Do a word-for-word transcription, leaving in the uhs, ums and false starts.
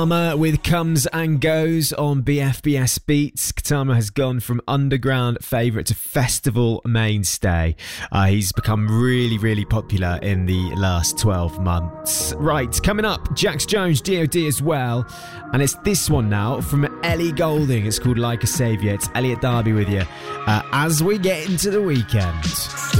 Katama with Comes and Goes on B F B S Beats. Katama has gone from underground favourite to festival mainstay. Uh, he's become really, really popular in the last twelve months. Right, coming up, Jax Jones, D O D as well. And it's this one now from Ellie Goulding. It's called Like a Saviour. It's Elliot Darby with you uh, as we get into the weekend.